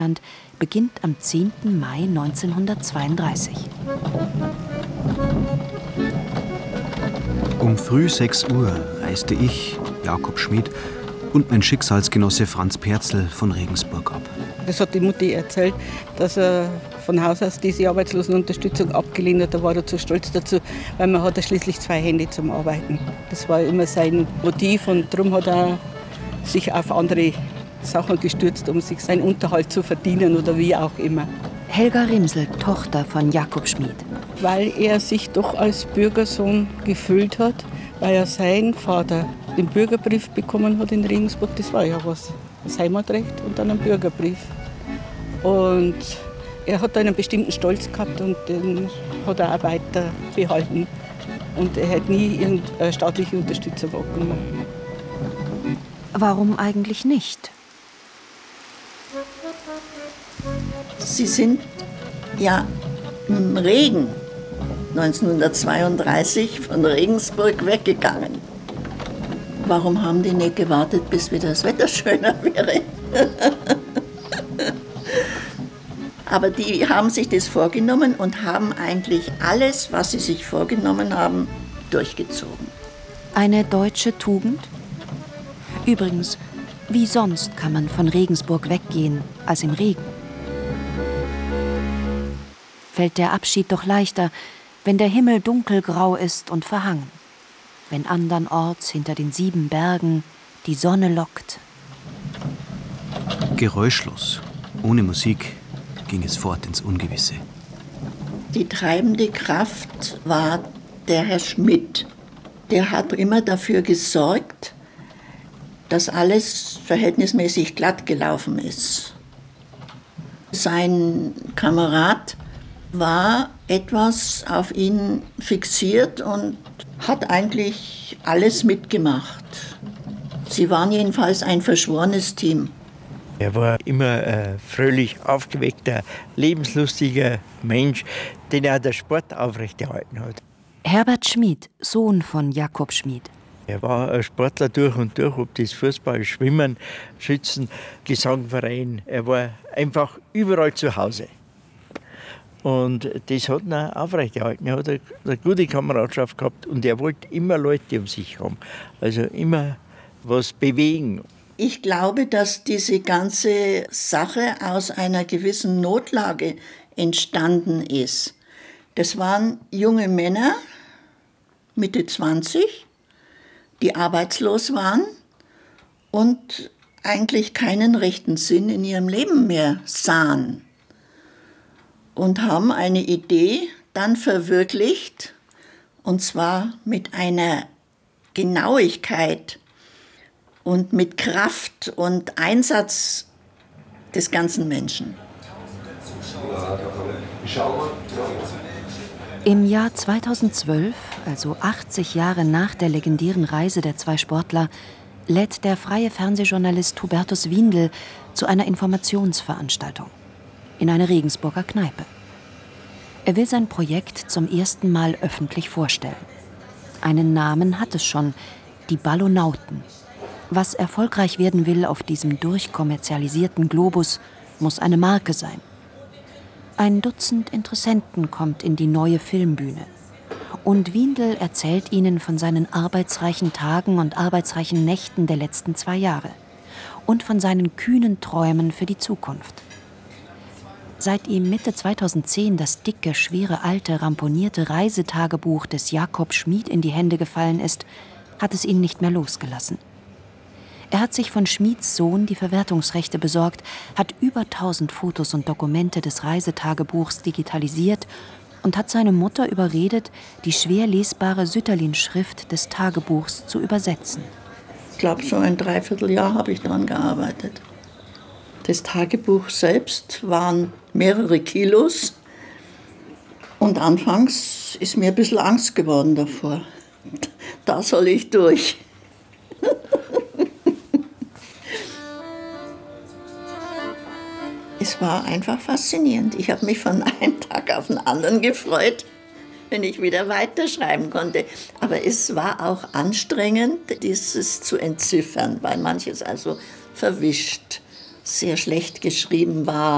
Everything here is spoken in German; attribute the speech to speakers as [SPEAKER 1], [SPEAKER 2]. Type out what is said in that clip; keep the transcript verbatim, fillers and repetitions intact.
[SPEAKER 1] beginnt am zehnten Mai neunzehnhundertzweiunddreißig.
[SPEAKER 2] Um früh sechs Uhr reiste ich, Jakob Schmid, und mein Schicksalsgenosse Franz Perzel von Regensburg ab.
[SPEAKER 3] Das hat die Mutti erzählt, dass er von Haus aus diese Arbeitslosenunterstützung abgelehnt hat. Da war er zu stolz dazu, weil man hat ja schließlich zwei Hände zum Arbeiten. Das war immer sein Motiv und darum hat er sich auf andere Sachen gestürzt, um sich seinen Unterhalt zu verdienen oder wie auch immer.
[SPEAKER 1] Helga Rimsel, Tochter von Jakob Schmid.
[SPEAKER 3] Weil er sich doch als Bürgersohn gefühlt hat, weil er sein Vater den Bürgerbrief bekommen hat in Regensburg. Das war ja was, das Heimatrecht und dann ein Bürgerbrief. Und er hat einen bestimmten Stolz gehabt und den hat er auch weiter behalten. Und er hat nie irgendeine staatliche Unterstützung angenommen.
[SPEAKER 1] Warum eigentlich nicht?
[SPEAKER 4] Sie sind ja im Regen neunzehnhundertzweiunddreißig von Regensburg weggegangen. Warum haben die nicht gewartet, bis wieder das Wetter schöner wäre? Aber die haben sich das vorgenommen und haben eigentlich alles, was sie sich vorgenommen haben, durchgezogen.
[SPEAKER 1] Eine deutsche Tugend? Übrigens, wie sonst kann man von Regensburg weggehen als im Regen? Fällt der Abschied doch leichter, wenn der Himmel dunkelgrau ist und verhangen, wenn andernorts hinter den sieben Bergen die Sonne lockt.
[SPEAKER 2] Geräuschlos, ohne Musik, ging es fort ins Ungewisse.
[SPEAKER 4] Die treibende Kraft war der Herr Schmid. Der hat immer dafür gesorgt, dass alles verhältnismäßig glatt gelaufen ist. Sein Kamerad war etwas auf ihn fixiert und hat eigentlich alles mitgemacht. Sie waren jedenfalls ein verschworenes Team.
[SPEAKER 5] Er war immer ein fröhlich aufgeweckter, lebenslustiger Mensch, den auch der Sport aufrechterhalten hat.
[SPEAKER 1] Herbert Schmid, Sohn von Jakob Schmid.
[SPEAKER 5] Er war ein Sportler durch und durch, ob das Fußball, Schwimmen, Schützen, Gesangverein. Er war einfach überall zu Hause. Und das hat ihn auch aufrechterhalten. Er hat eine, eine gute Kameradschaft gehabt und er wollte immer Leute um sich haben. Also immer was bewegen.
[SPEAKER 4] Ich glaube, dass diese ganze Sache aus einer gewissen Notlage entstanden ist. Das waren junge Männer, Mitte zwanzig, die arbeitslos waren und eigentlich keinen rechten Sinn in ihrem Leben mehr sahen. Und haben eine Idee dann verwirklicht, und zwar mit einer Genauigkeit und mit Kraft und Einsatz des ganzen Menschen.
[SPEAKER 1] Im Jahr zweitausendzwölf, also achtzig Jahre nach der legendären Reise der zwei Sportler, lädt der freie Fernsehjournalist Hubertus Windel zu einer Informationsveranstaltung in eine Regensburger Kneipe. Er will sein Projekt zum ersten Mal öffentlich vorstellen. Einen Namen hat es schon, die Ballonauten. Was erfolgreich werden will auf diesem durchkommerzialisierten Globus, muss eine Marke sein. Ein Dutzend Interessenten kommt in die neue Filmbühne. Und Windel erzählt ihnen von seinen arbeitsreichen Tagen und arbeitsreichen Nächten der letzten zwei Jahre und von seinen kühnen Träumen für die Zukunft. Seit ihm Mitte zweitausendzehn das dicke, schwere, alte, ramponierte Reisetagebuch des Jakob Schmid in die Hände gefallen ist, hat es ihn nicht mehr losgelassen. Er hat sich von Schmids Sohn die Verwertungsrechte besorgt, hat über tausend Fotos und Dokumente des Reisetagebuchs digitalisiert und hat seine Mutter überredet, die schwer lesbare Sütterlin-Schrift des Tagebuchs zu übersetzen.
[SPEAKER 4] Ich glaube, so ein Dreivierteljahr habe ich daran gearbeitet. Das Tagebuch selbst waren mehrere Kilos und anfangs ist mir ein bisschen Angst geworden davor. Da soll ich durch. Es war einfach faszinierend. Ich habe mich von einem Tag auf den anderen gefreut, wenn ich wieder weiterschreiben konnte. Aber es war auch anstrengend, dieses zu entziffern, weil manches also verwischt, sehr schlecht geschrieben war.